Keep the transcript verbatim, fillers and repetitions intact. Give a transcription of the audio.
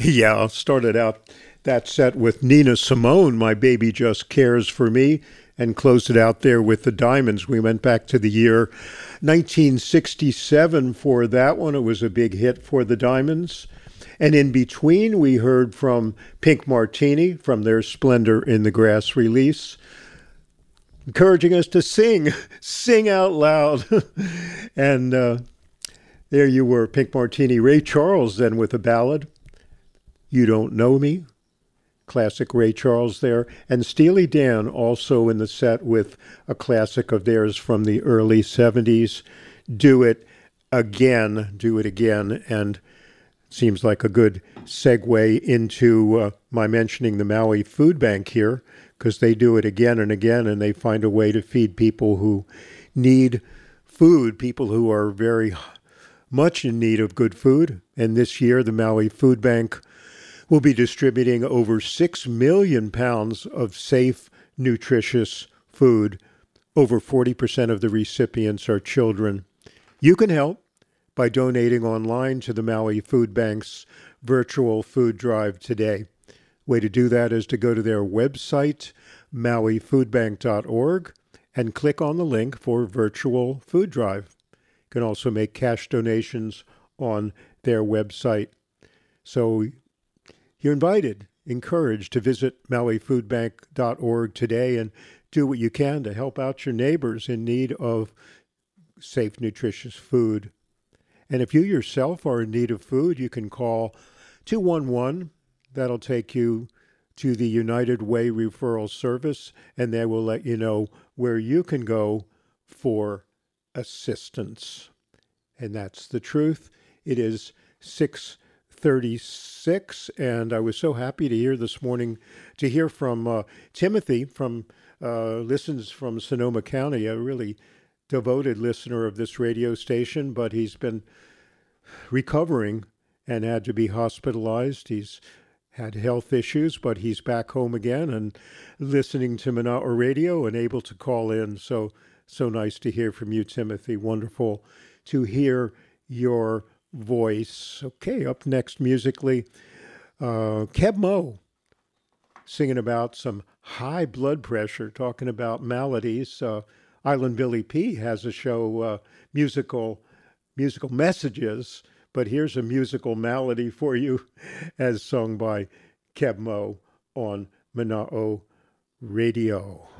Yeah, I started out that set with Nina Simone, My Baby Just Cares for Me, and closed it out there with the Diamonds. We went back to the year nineteen sixty-seven for that one. It was a big hit for the Diamonds. And in between, we heard from Pink Martini from their Splendor in the Grass release, encouraging us to sing, sing out loud. and uh, there you were, Pink Martini. Ray Charles then with a ballad, You Don't Know Me. Classic Ray Charles there. And Steely Dan also in the set with a classic of theirs from the early seventies, Do It Again, Do It Again. And seems like a good segue into uh, my mentioning the Maui Food Bank here, because they do it again and again, and they find a way to feed people who need food, people who are very much in need of good food. And this year, the Maui Food Bank will be distributing over six million pounds of safe, nutritious food. Over forty percent of the recipients are children. You can help by donating online to the Maui Food Bank's virtual food drive today. Way to do that is to go to their website, maui food bank dot org, and click on the link for virtual food drive. You can also make cash donations on their website. So you're invited, encouraged to visit maui food bank dot org today and do what you can to help out your neighbors in need of safe, nutritious food. And if you yourself are in need of food, you can call two one one. That'll take you to the United Way Referral Service, and they will let you know where you can go for assistance. And that's the truth. It is six thirty-six, and I was so happy to hear this morning, to hear from uh, Timothy from uh, listens from Sonoma County, a really devoted listener of this radio station, but he's been recovering and had to be hospitalized. He's had health issues, but he's back home again and listening to Mana'a Radio and able to call in. So, so nice to hear from you, Timothy. Wonderful to hear your voice. Okay, up next musically, uh, Keb Mo singing about some high blood pressure, talking about maladies. Uh, Island Billy P has a show, uh, musical musical messages, but here's a musical malady for you as sung by Keb Mo on Mana'a Radio.